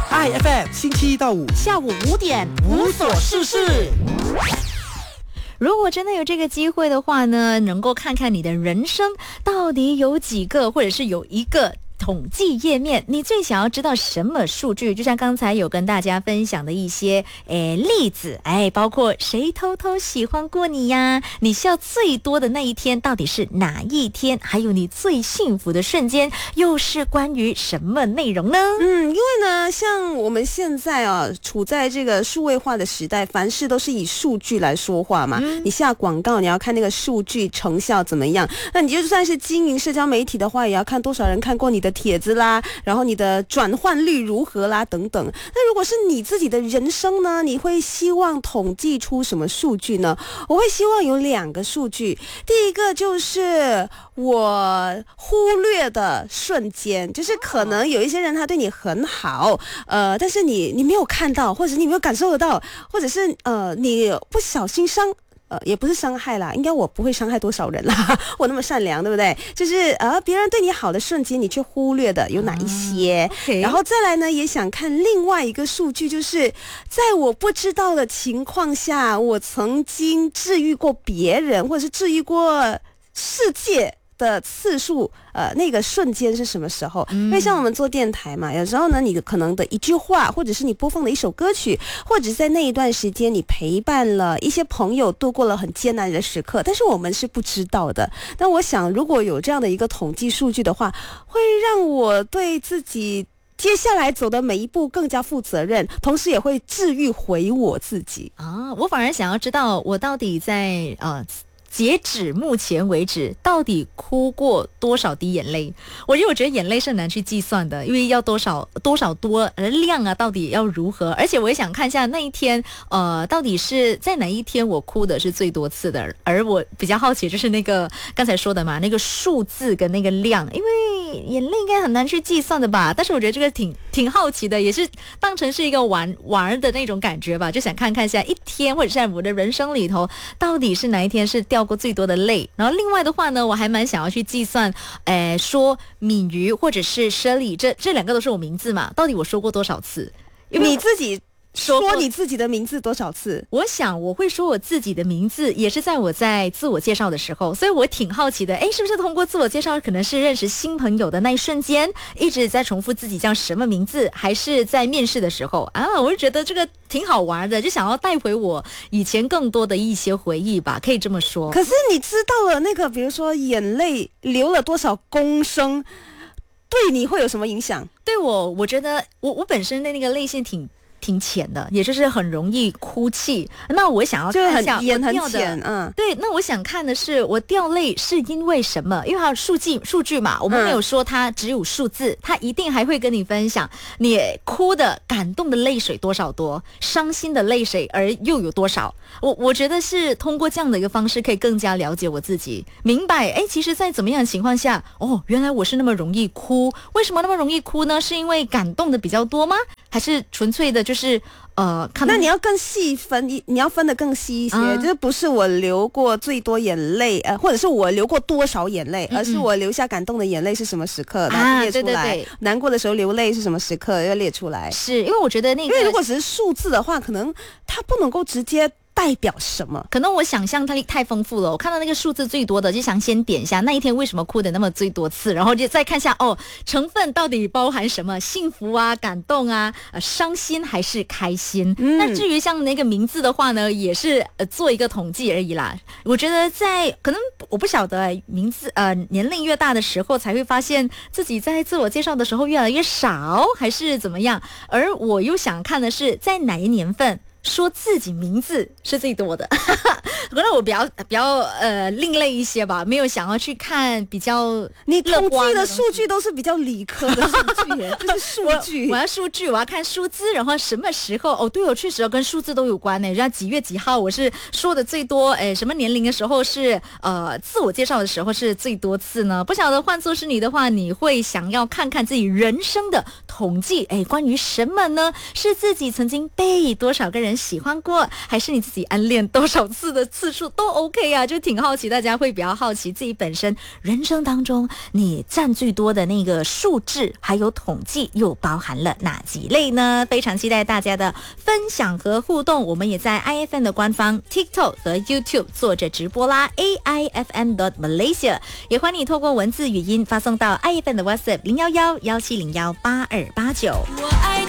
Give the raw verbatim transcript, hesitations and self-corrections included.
I F M 星期一到五下午五点无所事事。 如果真的有这个机会的话呢，能够看看你的人生到底有几个，或者是有一个统计页面，你最想要知道什么数据？就像刚才有跟大家分享的一些诶例子，哎，包括谁偷偷喜欢过你呀？你笑最多的那一天到底是哪一天？还有你最幸福的瞬间又是关于什么内容呢？ 嗯，因为呢，像我们现在啊，处在这个数位化的时代，凡事都是以数据来说话嘛。嗯、你下广告，你要看那个数据成效怎么样？那你就算是经营社交媒体的话，也要看多少人看过你的帖子啦，然后你的转换率如何啦，等等。那如果是你自己的人生呢，你会希望统计出什么数据呢？我会希望有两个数据，第一个就是我忽略的瞬间，就是可能有一些人他对你很好，呃，但是你你没有看到，或者你没有感受得到，或者是呃你不小心伤。呃，也不是伤害啦，应该我不会伤害多少人啦，我那么善良，对不对？就是呃，别人对你好的瞬间，你却忽略的有哪一些？啊 okay. 然后再来呢，也想看另外一个数据，就是在我不知道的情况下，我曾经治愈过别人，或者是治愈过世界的次数，呃，那个瞬间是什么时候？嗯、因为像我们做电台嘛，有时候呢，你可能的一句话，或者是你播放的一首歌曲，或者是在那一段时间你陪伴了一些朋友度过了很艰难的时刻，但是我们是不知道的。那我想，如果有这样的一个统计数据的话，会让我对自己接下来走的每一步更加负责任，同时也会治愈回我自己啊。我反而想要知道，我到底在呃。截止目前为止，到底哭过多少滴眼泪？我因为我觉得眼泪是很难去计算的，因为要多少多少多量啊，到底要如何？而且我也想看一下那一天，呃，到底是在哪一天我哭的是最多次的？而我比较好奇就是那个刚才说的嘛，那个数字跟那个量，因为眼泪应该很难去计算的吧？但是我觉得这个挺挺好奇的，也是当成是一个玩玩的那种感觉吧，就想看看一下一天或者是在我的人生里头，到底是哪一天是掉过最多的泪。然后另外的话呢，我还蛮想要去计算，诶，说敏瑜或者是 Shirley 这这两个都是我名字嘛，到底我说过多少次？ 因为你自己说你自己的名字多少次？ 我想我会说我自己的名字，也是在我在自我介绍的时候，所以我挺好奇的，诶，是不是通过自我介绍，可能是认识新朋友的那一瞬间，一直在重复自己叫什么名字，还是在面试的时候啊？我就觉得这个挺好玩的，就想要带回我以前更多的一些回忆吧，可以这么说。 可是你知道了那个，比如说眼泪流了多少公升，对你会有什么影响？ 对我，我觉得我我本身的那个泪腺挺。挺浅的，也就是很容易哭泣。那我想要看一下眼很浅，嗯， 对。那我想看的是我掉泪是因为什么？因为它有数据数据嘛，我们没有说它只有数字，它一定还会跟你分享你哭的、感动的泪水多少多，伤心的泪水而又有多少。我我觉得是通过这样的一个方式，可以更加了解我自己，明白哎，其实在怎么样的情况下，哦，原来我是那么容易哭。为什么那么容易哭呢？是因为感动的比较多吗？还是纯粹的就是呃， 那你要更细分，你你要分得更细一些，啊、就是不是我流过最多眼泪，呃，或者是我流过多少眼泪，嗯嗯而是我流下感动的眼泪是什么时刻，然后列出来。啊、对对对，难过的时候流泪是什么时刻，要列出来。 是因为我觉得那个， 因为如果只是数字的话，可能它不能够直接代表什么？ 可能我想象它太丰富了，我看到那个数字最多的，就想先点一下那一天为什么哭的那么最多次，然后就再看一下哦，成分到底包含什么，幸福啊、感动啊、呃、伤心还是开心。嗯、那至于像那个名字的话呢，也是呃做一个统计而已啦。我觉得在可能我不晓得名字呃年龄越大的时候，才会发现自己在自我介绍的时候越来越少，还是怎么样？而我又想看的是在哪一年份说自己名字是最多的，可能我比较比较呃另类一些吧，没有想要去看比较你统计的数据都是比较理科的数据耶，就是数据我，我要数据，我要看数字，然后什么时候哦，对哦，确实跟数字都有关呢。像几月几号我是说的最多，哎，什么年龄的时候是呃自我介绍的时候是最多次呢？不晓得换作是你的话，你会想要看看自己人生的统计，哎，关于什么呢？是自己曾经被多少个人喜欢过，还是你自己暗恋多少次的次数都 OK 啊，就挺好奇，大家会比较好奇自己本身人生当中你占最多的那个数字，还有统计又包含了哪几类呢？非常期待大家的分享和互动，我们也在 I F M 的官方 TikTok 和 YouTube 做着直播啦 ，A I F M dot Malaysia， 也欢迎你透过文字语音发送到 I F M 的 WhatsApp 零幺幺幺七零幺八二八九。我爱